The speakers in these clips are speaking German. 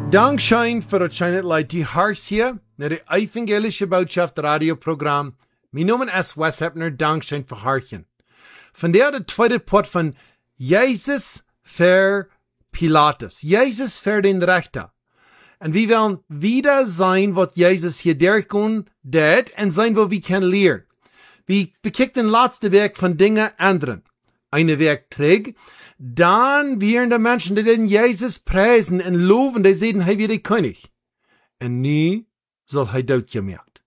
Dankschein voor het schijnet leid die hars hier naar de evangelische boodschap radioprogram. Mijn naam is Wes Hepner, Dankschein voor hartjen. Vandaar de tweede pot van Jezus voor Pilatus. Jezus voor den Rechter. En we willen wieder zijn wat Jezus hier derkon deed en zijn wat we kunnen leren. We bekijken de laatste week van dingen anderen. Eine week terug, dan werden de mensen die den Jezus prijzen en loven, die zeiden, hij weer de koning. En nu zal hij doodgemaakt.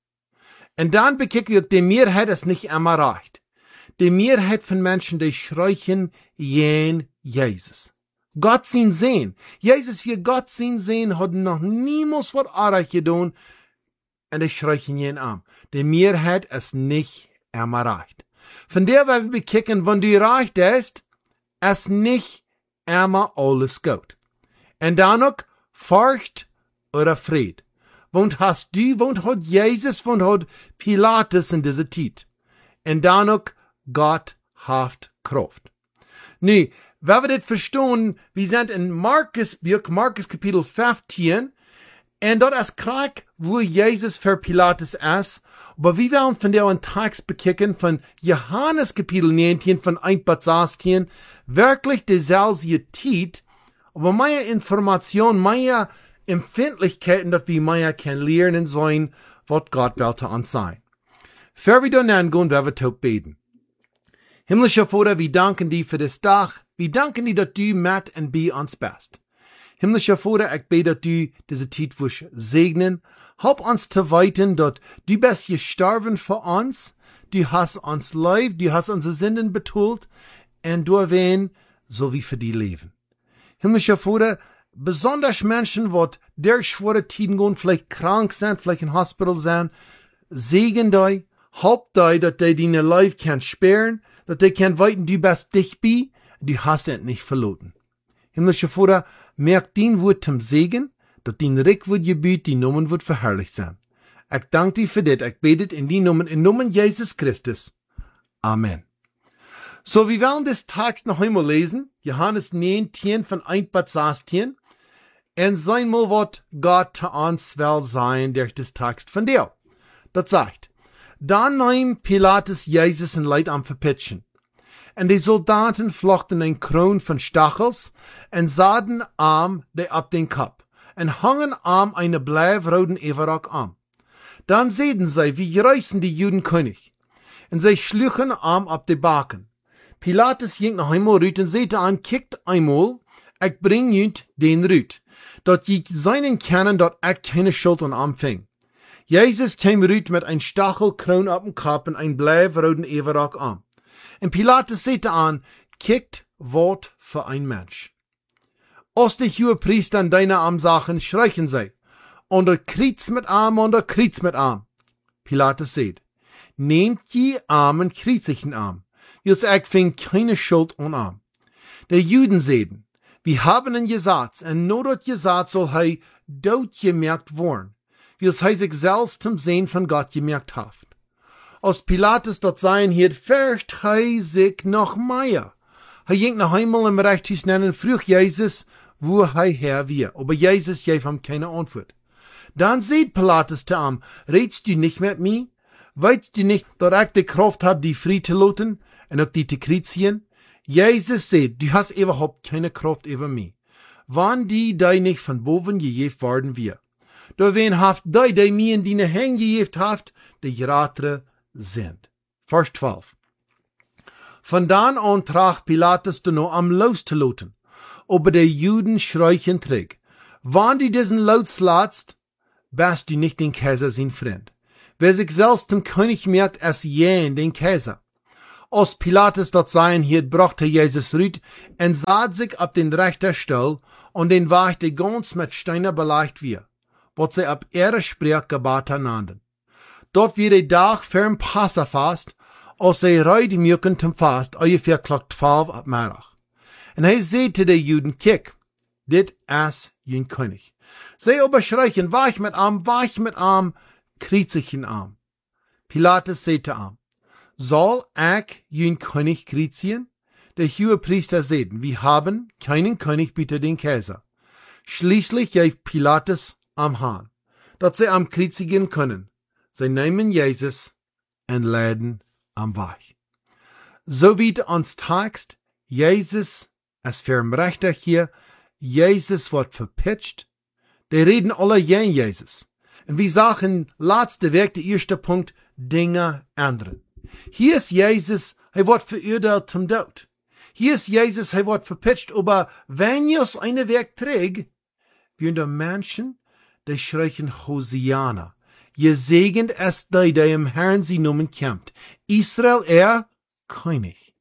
En dan bekijken we ook, de meerheid is niet immer recht. De meerheid van mensen, die schreien, jen Jezus. Gott zien zijn. Jezus wie Gott zien zijn, had nog niemals wat aardig gedaan. En die schreien jen aan. De meerheid is niet immer recht. Von der wir bekijken, wenn du recht ist, ist nicht immer alles gut. Und dann auch Furcht oder Fried. Want hast du, want hat Jesus, want hat Pilatus in dieser Zeit. Und dann auch Gott haft Kraft. Nu, wenn wir das verstehen, wir sind in Markus Kapitel 15, und dort ist Krieg, wo Jesus für Pilatus ist. Aber wir werden von der einen Text bekijken von Johannes Kapitel 19 von 1 bis 16 wirklich dieselbe Zeit, aber mehr Information, mehr Empfindlichkeiten, dass wir mehr können lernen sollen, was Gott wollte uns sein. Bevor wir dann angehen, werden wir tot beten. Himmlischer Vater, wir danken dir für das Tag. Wir danken dir, dass du mit und bei uns bist. Himmlischer Vater, ich bete, dass du diese Zeit wirst segnen. Help uns zu weiten, dass du bist gestorben für uns. Du hast uns lieb, du hast unsere Sünden betont. Und du wen, so wie für die leben. Himmlischer Vater, besonders Menschen, die durch schwere Tiden gehen, vielleicht krank sind, vielleicht im Hospital sind, segen dich, help dich, dass die deine Leib kann sperren, dass die kann weiten, du bist dich bei, du hast es nicht verloren. Himmlischer Vater, merk dein Wort zum Segen, dass dein Reich wird gebüht, die Namen wird verherrlicht sein. Ich danke dir für das, ich bete in die Namen, in Namen Jesus Christus. Amen. So, wir werden das Text noch einmal lesen, Johannes 19 von 1 bis 16, und sein mal, was Gott zu uns will sein, durch das Text von dir. Das sagt, dann nahm Pilatus Jesus in Leid am Verpitchen. Und die Soldaten flochten ein Kron von Stachels und sahen Arm der ab den Kopf und hangen Arm eine bleiwroten Everrock an. Dann sehen sie, wie reißen die Juden König. Und sie schluchen Arm ab die Baken. Pilatus ging noch einmal rüt und sagte an, kickt einmal, ich bring jüt den rüt, dort je seinen kennen, dort ich keine Schuld an Arm fing. Jesus kam rüt mit ein Stachelkron ab dem Kopf und ein bleiwroten Everrock an. Und Pilatus sagte an, kickt Wort für ein Mensch. Als die Hohepriester an deine Armsachen schreien sie, und er kriegt mit Arm und er kriegt mit Arm. Pilatus sagt, nehmt je Arm und kriegt sich einen Arm. Jos ich fing keine Schuld an Arm. Die Juden sagten, wir haben ihn gesagt, und nur dort gesagt soll er dort gemerkt worden, wie es sich selbst zum Sehen von Gott gemerkt hat. Als Pilatus dort sein hielt, fürcht er sich noch mehr. Er ging noch einmal im Reichshus nennen, frug Jesus, wo er her wir. Aber Jesus gab ihm keine Antwort. Dann sieht Pilatus zu ihm, redst du nicht mit mir? Weißt du nicht, dass ich die Kraft habe, die frei zu lassen und auch die zu kreuzigen? Jesus sagt, du hast überhaupt keine Kraft über mich. Wann die nicht von boven gegeben worden wir. Da wen haft die mir in deine Hände gegeben haft, die geratere sind. Vers 12. Von dann an trag Pilatus dann noch am loszulauten. Aber die Juden schreien träg. Wann du diesen Laut slatzt, bist du nicht den Kaiser sein Freund. Wer sich selbst dem König merkt, ist jen den Kaiser. Als Pilatus dort sein hielt, brachte Jesus rüt und saht sich ab den rechter Stuhl und den war die ganz mit Steiner beleicht wir, was sie ab ihrer Sprech gebaten nannten. Dort wird der Tag für ein Passafast, als sie reid mürken zum Fast, ungefähr klock 12 ab Mittag. Und er sagte den Juden, kick, dit ist jün König. Sie aber schreien, wach mit Arm, kriegt sich in Arm. Pilatus sagte ihm, soll ich jün König kreuzigen? Der Hohepriester sagten, wir haben keinen König, bitte den Kaiser. Schließlich geeft Pilatus am Hahn, dat sie am kreuzigen können. Sie nehmen Jesus en leiden am Weg. So wie ons Text, Jesus als Vermrechter hier, Jesus wird verpitcht. Die reden alle gegen Jesus. Und wir sagen, letzte Weg, der erste Punkt, Dinge ändern. Hier ist Jesus, er wird verurteilt zum Tod. Hier ist Jesus, er wird verpitcht, aber wenn Jesus einen Weg trägt, wie die Menschen, die schreien Hosiana. Gesegnet ist der im Herrn sie Namen kämpft. Israel, König.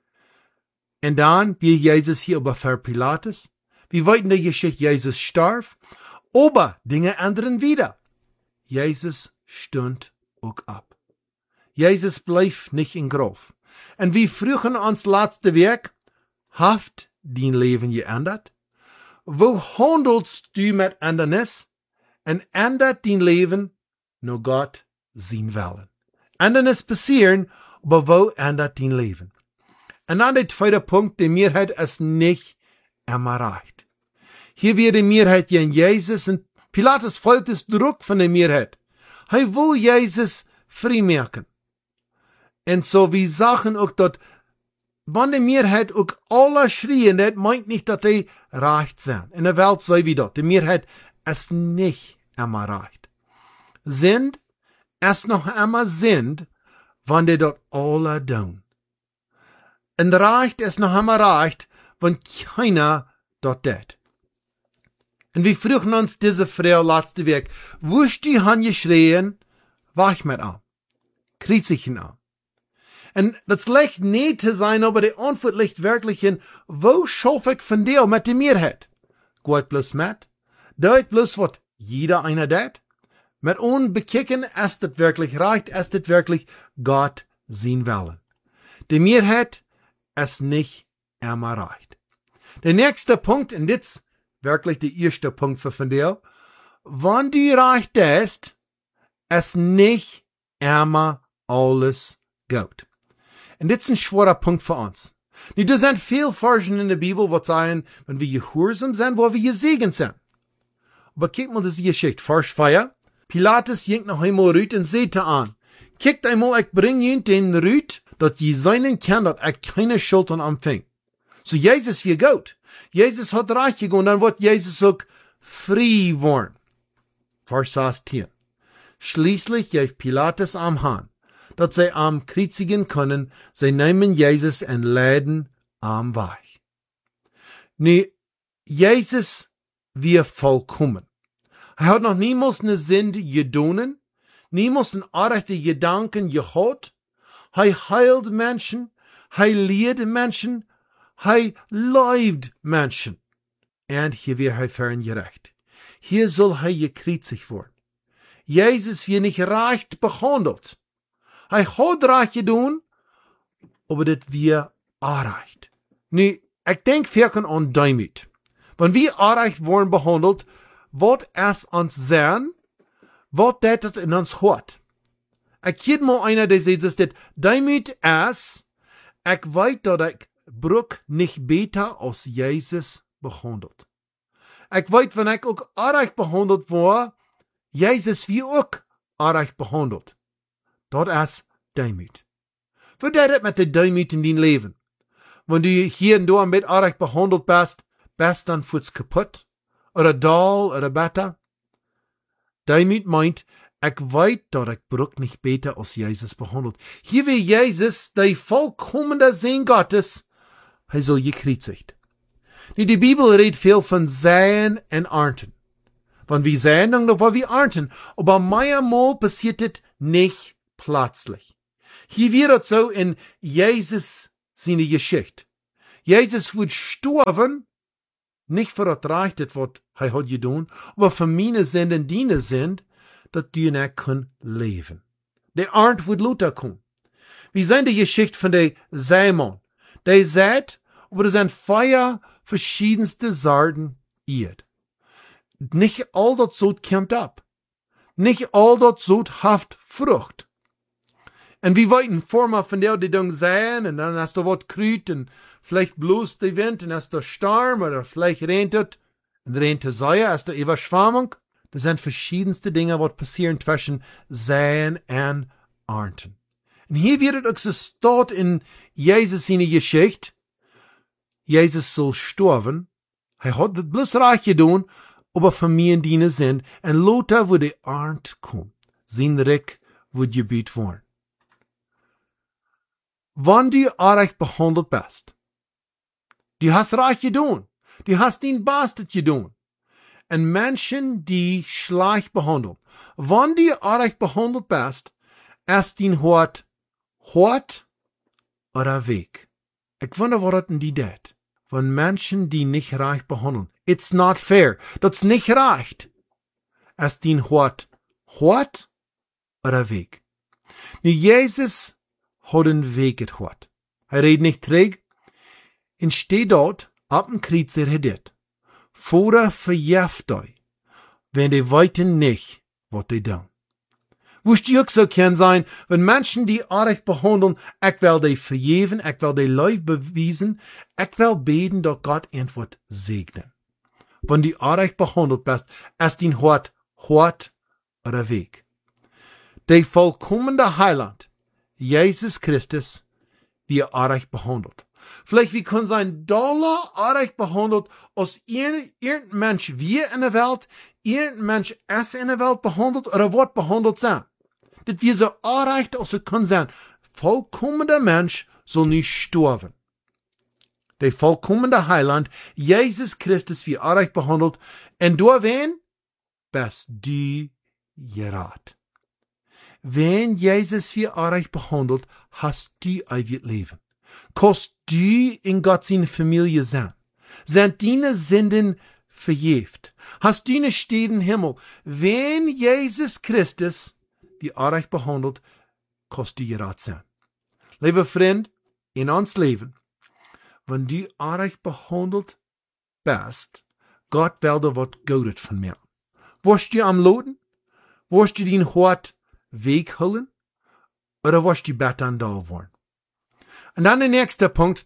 Und dann, wie Jesus hier über Pilatus, wir weiten die Geschichte, Jesus starb, aber Dinge ändern wieder. Jesus stund auch ab. Jesus bleef nicht in Graf. Und wie frühen ons letzte Werk, haft dein Leben geändert? Wo handelst du mit Ändernis? Und ändert dein Leben nur Gott sein Willen. Ändernis passieren, aber wo ändert dein Leben? Und dann der zweite Punkt, die Mehrheit ist nicht immer recht. Hier wird die Mehrheit gegen Jesus und Pilatus folgt das Druck von der Mehrheit. Er will Jesus freimachen. Und so wie Sachen auch dort, wenn die Mehrheit auch alle schreien, das meint nicht, dass die recht sind. In der Welt so wie dort. Die Mehrheit ist nicht immer recht. Sind es noch immer sind, wenn die dort alle tun. Und recht ist noch immer recht, wenn keiner dort tut. Und wir fragen uns diese Frau letzte Weg, wo ist die Hand geschrien? Wach mit an. Krieg ihn an. Und das leicht nicht zu sein, aber die Antwort liegt wirklich in, wo schaffe ich von dir mit der Mehrheit? Geht bloß mit? Deut bloß was jeder einer dat? Mit unbekicken ist es wirklich recht, ist es wirklich Gott sein Willen. Die Mehrheit ist nicht immer recht. Der nächste Punkt, und das wirklich der erste Punkt für von dir, wenn du recht ist, ist nicht immer alles gut. Und das ist ein schwerer Punkt für uns. Da sind viele Versen in der Bibel, die sagen, wenn wir gehorsam sind, wo wir gesegnet sind. Aber kick mal diese Geschichte. Vers 4. Pilatus ging noch einmal Rüt und sagte an, kickt einmal, ich bring ihn den Rüt, dat je seinen kennt, dat ich keine Schuld an empfing. So Jesus wie gut. Jesus hat reich gegangen, dann wird Jesus auch frei worden. Vers 16. Schließlich gab Pilatus am Hahn, dat sie am kreuzigen können, sie nehmen Jesus en leiden am Weg. Nu, Jesus wir vollkommen. Er hat noch niemals eine Sünde getan, niemals einen arrechten Gedanken gehabt. Er heilt Menschen, er lehrt Menschen, er leibt Menschen. Und hier wird er fern gerecht. Hier soll er gekreuzigt werden. Jesus wird nicht recht behandelt. Er hat recht getan, aber das wird unrecht. Nu, ich denke wirklich an Demut. Wenn wir unrecht worden behandelt, wird es uns sein, wird das in uns hört. Ich kenne mal einer, der sagt, dass das Demut ist, ich weiß, dass ich Brück nicht besser als Jesus behandelt. Ich weiß, wenn ich auch unrecht behandelt war, Jesus wie auch unrecht behandelt. Das ist Demut. Wie das mit der Demut in dein Leben? Wenn du hier und da mit unrecht behandelt bist dann fürs kaputt? Oder doll, oder besser? Demut meint, ich weiß, dass ich Brück nicht besser als Jesus behandelt. Hier wie Jesus, der vollkommene Sohn Gottes, er soll gekreuzigt. Die Bibel redet viel von Säen und Ernten. Wenn wir säen, dann wollen wir ernten. Aber manchmal passiert das nicht plötzlich. Hier wird es so in Jesus seine Geschichte. Jesus wird sterben, nicht für das Reich, das was er hat getan, aber für meine Sünden, deine sind, dass du nicht können leben. Der Ernte wird Luther kommen. Wir sehen die Geschichte von der Sämann. Der sät, aber das sind Feuer verschiedenste Sorten Erd. Nicht all das Sod kommt ab. Nicht all das Sod haft Frucht. Und wir wollten vormal von der, die dann säen, und dann hast du was Krüt, und vielleicht bloß der Wind, und hast du Sturm, oder vielleicht regnet. In der Jesaja ist der Überschwemmung. Das sind verschiedenste Dinge, was passieren zwischen Säen und Ernten. Und hier wird auch so steht in Jesus seine Geschichte. Jesus soll sterben. Er hat das bloß reich getan, aber Familien dienen sind. Und Lothar, wo die Ernt kommt, sein Reck wird gebiet worden. Wenn du reich behandelt bist, du hast reich getan, du hast den Bastet getan. Und Menschen, die schlecht behandeln, wenn du reich behandelt bist, ist den hart oder Weg. Ich wonder, was denn die dat? Wenn Menschen, die nicht reich behandeln, it's not fair, das nicht reicht. Ist den hart oder Weg. Nu, Jesus hat einen Weg gehört. Er redet nicht träg. Und steht dort, ab dem Kreuz er dit. Vorder verjeft euch, wenn die weiten nicht, was die tun. Wusst ihr auch so kann sein, wenn Menschen die artig behandeln, ich will die vergeben, ich will die Leib beweisen, ich will beten, dass Gott einfach segnen. Wenn die artig behandelt bist, ist ihn hart oder Weg. Der vollkommene Heiland, Jesus Christus, wie artig behandelt. Vielleicht wie kann sein Dollar artig behandelt, als irgendein Mensch wie in der Welt, irgendein Mensch es in der Welt behandelt oder wird behandelt sein. Das wir so artig als es kann sein. Vollkommener Mensch soll nicht sterben. Der vollkommene Heiland, Jesus Christus, wie artig behandelt, und durch wen? Bist du gerat. Wenn Jesus wie artig behandelt, hast du ewiges Leben. Kannst du in Gott seine Familie sein. Sind deine Sünden verjäft. Hast du eine Stelle im Himmel. Wenn Jesus Christus wie artig behandelt, kannst du gerat sein. Lieber Freund, in uns Leben, wenn du artig behandelt bist, Gott will dir was Gutes von mir. Wirst du am Loten? Wirst du den hart Weg holen? Oder wirst du besser an da worden? Und dann der nächste Punkt,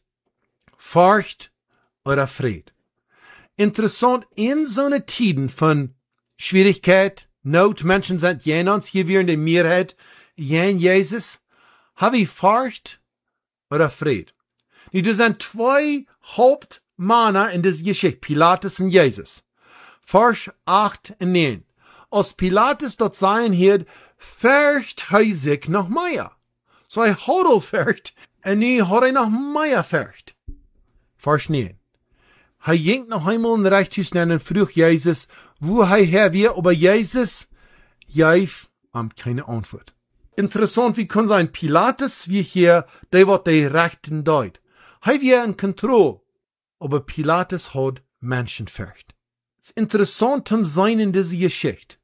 Furcht oder Fried. Interessant, in so einer Tiden von Schwierigkeit, Not, Menschen sind jen uns, hier wir in der Mehrheit, jen Jesus, habe ich Furcht oder Fried. Das sind zwei Hauptmänner in dieser Geschichte, Pilatus und Jesus. Vers 8 und 9. Als Pilatus dort sein hielt, fürcht er sich noch mehr. So er hat fürcht, und nu hat er noch mehr fürcht. Vers 9. Er ging noch einmal in Reichtus und frug Jesus, wo er her wir, aber Jesus gab ihm keine Antwort. Interessant, wie kann sein Pilatus, wie hier, der wird der Rechten deut. Er wir in Kontrolle, aber Pilatus hat Menschenfurcht. Es ist interessant zum sein in dieser Geschichte.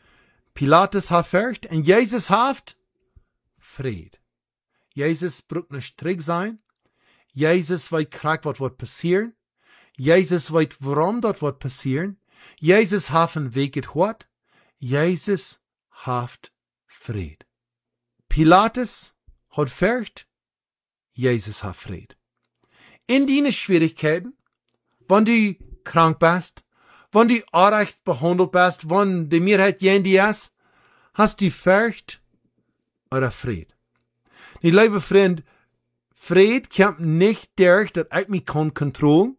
Pilatus hat Furcht und Jesus hat Fried. Jesus braucht nicht Trick sein. Jesus weiß krack, was wird passieren. Jesus weiß, warum dort wird passieren. Jesus hat einen Weg gehört. Jesus hat Fried. Pilatus hat Furcht. Jesus hat Fried. In deine Schwierigkeiten, wenn du krank bist, wenn du unrecht behandelt bist, wenn die Mehrheit jendy ist, hast du Furcht oder Fried. Die liebe Freund, Fried kommt nicht durch, dass ich mich kontrollieren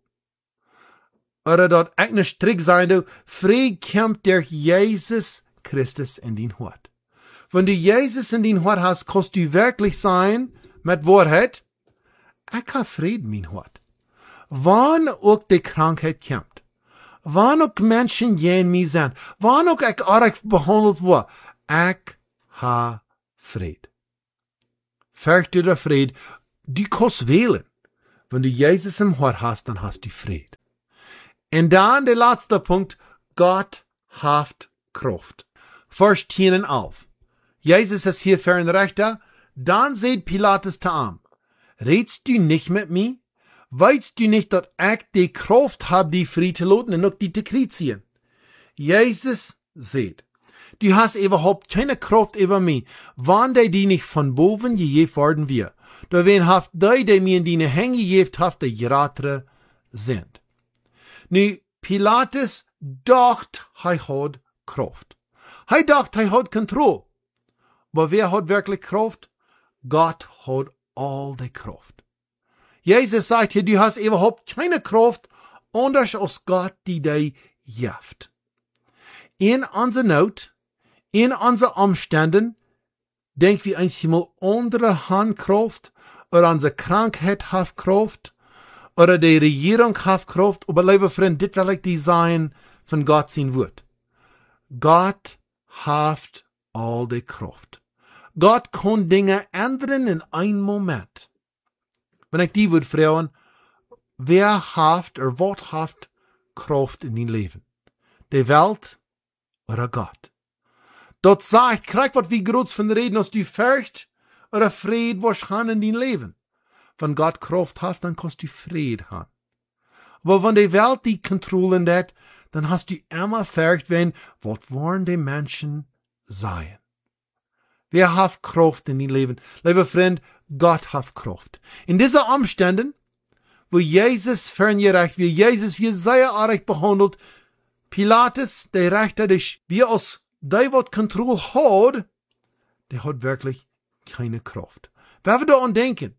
oder dass ich nicht strikt sein will. Fried kommt durch Jesus Christus in dein Hort. Wenn du Jesus in dein Hort hast, kannst du wirklich sein mit Wahrheit. Ich habe Fried in mein Hort. Wann auch die Krankheit kommt, wann auch Menschen jen mich sind, wann auch ich arg behandelt wurde, ich habe Fried. Furcht oder Fried, du kannst wählen. Wenn du Jesus im Hort hast, dann hast du Fried. Und dann der letzte Punkt, Gott hat Kraft. Vers 10 und 11. Jesus ist hier für ein Rechter, dann seht Pilatus zu ihm. Redst du nicht mit mir? Weißt du nicht, dass ich die Kraft habe, die frei zu lassen und auch die zu kreuzigen? Jesus sagt, du hast überhaupt keine Kraft über mich, wann die nicht von boven gegeben worden wir. Da wen haft die mir in deine Hänge gegeben haft, die geratere sind. Nu, Pilatus dacht, hij had kracht. Hij dacht, hij had controle. Maar wer hat wirklich Kraft? Gott hat all die Kraft. Jesus sagt hier, du hast überhaupt keine Kraft, anders als Gott die dir gibt. In unserer Not, in unseren Umständen, denken wir einmal andere Handkraft, oder unsere Krankheit hat Kraft, oder die Regierung hat Kraft, aber liebe Freunde, dit will ich die sein von Gott sein Wort. Gott hat all die Kraft. Gott kann Dinge ändern in einem Moment. Wenn ich die würde fragen, wer hat oder was hat Kraft in dein Leben? Die Welt oder Gott? Dort sagt, krieg wat wie groß von reden, als du fürcht oder Fried was haben in dein Leben. Wenn Gott Kraft hat, dann kannst du Fried haben. Aber wenn die Welt die Kontrollen hat, dann hast du immer fürcht, wenn, was wollen die Menschen sein? Wer hat Kraft in dein Leben? Lieber Freund, Gott hat Kraft. In diesen Umständen, wo Jesus ferngerecht wird, Jesus wie sehr arg behandelt, Pilatus, der Rechter, wie aus der, was Kontrolle hat, der hat wirklich keine Kraft. Wenn wir daran denken,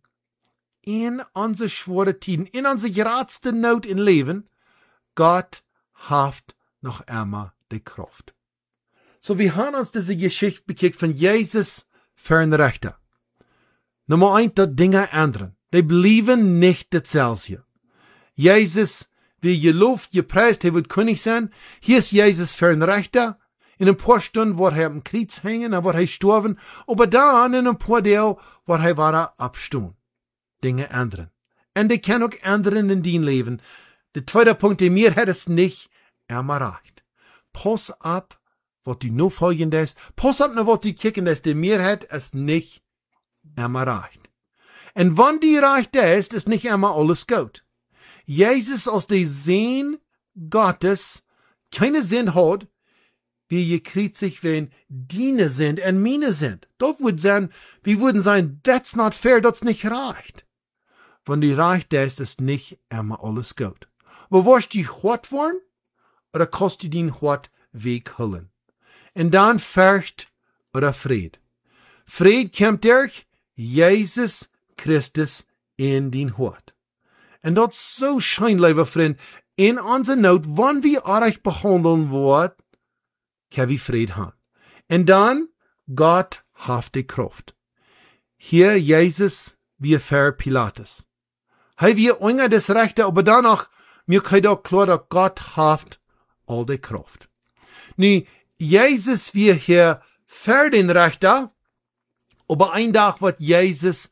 in unsere schwere Tiden, in unsere geradste Not im Leben, Gott hat noch einmal die Kraft. So, wir haben uns diese Geschichte bekickt von Jesus Fernrechter. Nummer 1, dat Dinge ändern. Die blieben nicht dasselbe. Jesus, wie gelobt, gepreist, er wird König sein. Hier ist Jesus Fernrechter. In ein paar Stunden wird er am Kreuz hängen, dann wird er sterben. Aber dann in ein paar Tagen wird er wieder abstehen. Dinge ändern. Und die kann auch ändern in dein Leben. Der zweite Punkt, der mir hat es nicht erreicht. Pass ab, was du nur folgen lässt. Pass auf, was du kicken lässt, der mir hat es nicht erreicht. Und wenn die reicht ist nicht immer alles gut. Jesus als der Sohn Gottes keine Sinn hat, wie je kriegt sich, wenn deine sind und meine sind. Dort würde sein, wir würden sagen, that's not fair, das nicht reicht. Wenn die reicht ist nicht immer alles gut. Aber was die hart wollen, oder kannst du den hart wegholen? Und dann Furcht oder Fried. Fried kommt durch Jesus Christus in den Hort. Und das ist so schön, lieber Freund, in unserer Not, wenn wir euch behandeln wird, können wir Fried haben. Und dann, Gott hat die Kraft. Hier Jesus, wie für Pilatus. Hey, wir unger das Rechte, aber danach, mir kann doch klar, dass Gott hat all die Kraft. Nu, Jesus wir hier für den Rechter, aber ein Tag wird Jesus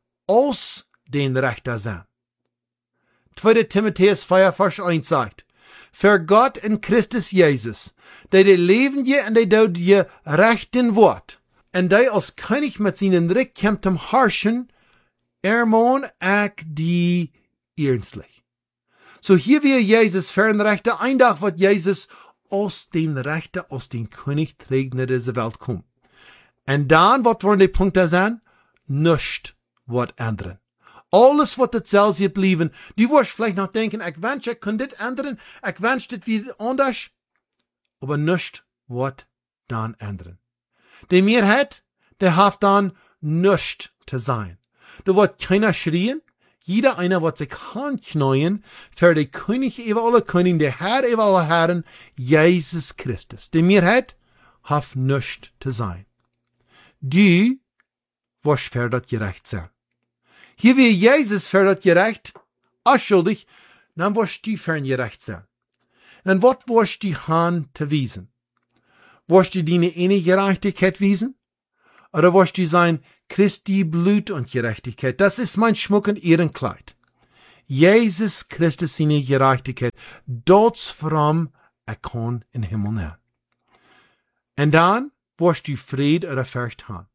aus den Rechter sein. 2. Timotheus 4, Vers 1 sagt, für Gott in Christus Jesus, der leben je und der dort je rechten Wort, und der als König mit seinen Rückkämpfen herrschen, ermahn ich die ernstlich. So hier wir Jesus für den Rechter, ein Tag wird Jesus aus den Rechter, aus den König trägt in diese Welt kommen. Und dann, was wollen die Punkte sein? Nicht was ändern. Alles, was dasselbe bleiben. Du wirst vielleicht noch denken, ich wünsche, ich kann das ändern, ich wünsche, das wieder anders. Aber nicht was dann ändern. Der Mehrheit, der hat dann nicht zu sein. Da wird keiner schrien, jeder einer wird sich handknäuen für den König über alle König, der Herr über alle Herren, Jesus Christus. Der Mehrheit hat nicht zu sein. Du wirst für das gerecht sein. Hier wie Jesus für das gerecht, schuldig, dann wirst du für ihn gerecht sein. Dann was wirst du Hand zu wiesen? Wirst du deine eine Gerechtigkeit wiesen? Oder wirst du sein Christi Blut und Gerechtigkeit? Das ist mein Schmuck und Ehrenkleid. Jesus Christus seine Gerechtigkeit. Dort from er kann in den Himmel nehmen. Und dann wirst du Fried oder Furcht haben.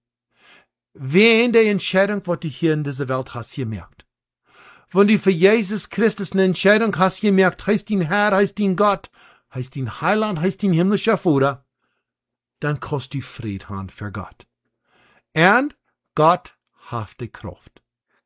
Wen der Entscheidung, was du hier in dieser Welt hast gemerkt. Wenn du für Jesus Christus eine Entscheidung hast gemerkt, heißt ihn Herr, heißt ihn Gott, heißt ihn Heiland, heißt ihn himmlischer Vater, dann kannst du Fried haben für Gott. Und Gott hat die Kraft.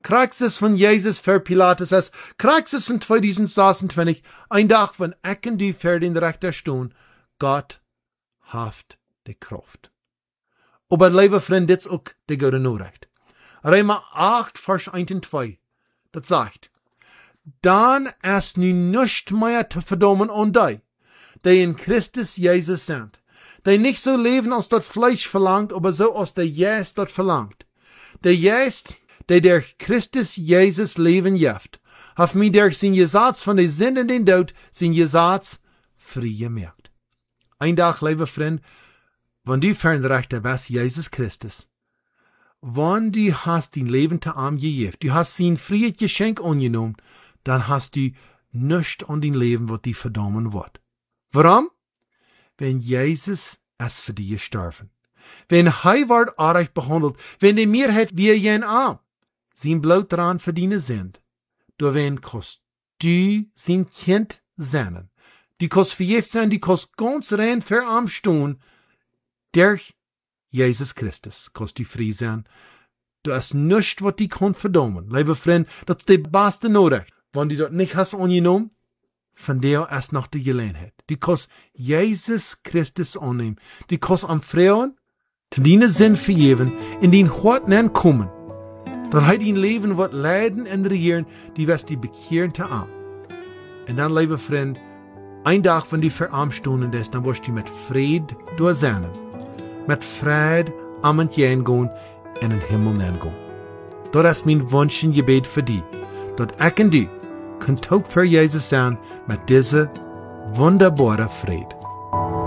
Kraxis van Jezus voor Pilatus is, kraxis van 2026, een dag van ek en die ver in de rechter stoon. God heeft de kracht. Aber lieve vriend, dit is ook de goede noorrecht. Römer 8, vers 1 en 2, dat zegt, dan is nu nicht meer te verdommen aan die in Christus Jezus zijn, die nicht so leven als dat Fleisch verlangt, aber so als der Geist dat verlangt. Der Geist, die der Christus Jezus leven jeft, heeft mij durch zijn Gesetz van de Sinn en den Dood zijn Gesetz vrij gemaakt. Ein dag, lieve vriend, wann du fernrechter bist, Jesus Christus, wann du hast dein Leben te arm gegeben, du hast sein freies Geschenk angenommen, dann hast du nichts an dein Leben, was dich verdammen wird. Warum? Wenn Jesus es für dich gestorben. Wenn er wird arg behandelt, wenn die Mehrheit wie jen arm, sein Blut daran verdienen sind, du wenn kost du sein Kind sein. Die kost verjeft sein, die kost ganz rein für am stehen, durch Jesus Christus kost die frei sein. Du hast nichts, was die kann verdammen. Liebe Freund, das ist die beste Norecht. Wenn du das nicht hast angenommen, von der ist noch die Gelegenheit. Die kost Jesus Christus annehmen. Die kost am Frauen, zu deinen Sinn vergeben, in den Hort kommen. Dann hat dein Leben wird leiden und regieren, die wirst die bekehren te arm. Und dann, liebe Freund, ein Tag, wenn die verarmt stunden ist, dann wirst du mit Fried durchsehnen. Mit Fried am und jen gehen, in den Himmel gehen. Das ist mein Wunsch und Gebet für dich, dass ich und du Kontakt für Jesus sein mit dieser wunderbaren Fried.